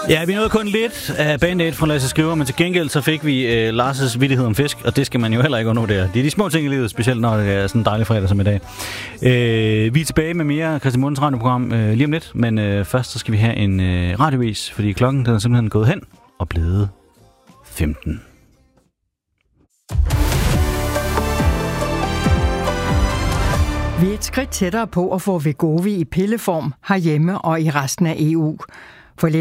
Ja, vi nåede kun lidt af Band-Aid fra Lasse Skriver, men til gengæld så fik vi Lars' vittighed om fisk, og det skal man jo heller ikke undervurdere. Det er de små ting i livet, specielt når det er sådan en dejlig fredag som i dag. Vi er tilbage med mere Christian Mundens radioprogram lige om lidt, men først så skal vi have en radiovis, fordi klokken den er simpelthen gået hen og blevet 15. Vi er et skridt tættere på at få Wegovy i pilleform herhjemme og i resten af EU. For